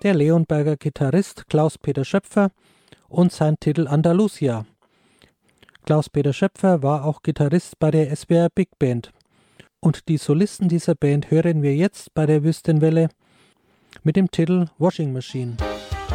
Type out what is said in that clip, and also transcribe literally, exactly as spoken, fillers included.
der Leonberger Gitarrist Klaus-Peter Schöpfer und sein Titel Andalusia. Klaus-Peter Schöpfer war auch Gitarrist bei der S W R Big Band. Und die Solisten dieser Band hören wir jetzt bei der Wüstenwelle mit dem Titel Washing Machine.